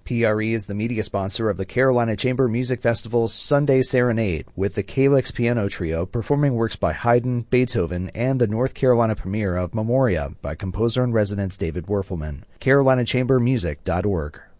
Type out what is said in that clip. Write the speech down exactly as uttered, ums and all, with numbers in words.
P R E is the media sponsor of the Carolina Chamber Music Festival's Sunday Serenade, with the Calyx Piano Trio performing works by Haydn, Beethoven, and the North Carolina premiere of Memoria by composer-in-residence David Werfelman. carolina chamber music dot org.